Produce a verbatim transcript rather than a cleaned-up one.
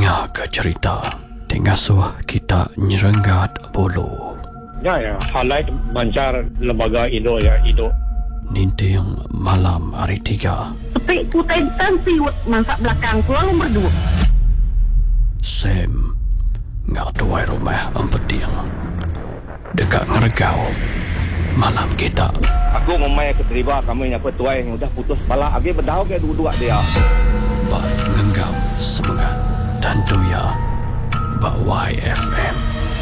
Nya ke cerita Tengasuh kita nyerenggat bulu. Ya ya, halai mancar lembaga Indo ya Indo. Ninting malam hari tiga. Tapi kutai siwut masak belakang ku lalu berdua. Sam ngak tuai rumah empeting. Dekat ngeregau malam kita. Aku ngomai ke terlibat kami nyapa tuai yang udah putus bala agi berdau ke dua-dua dia. Bak ngenggam semangat tentu ya Bak Y F M.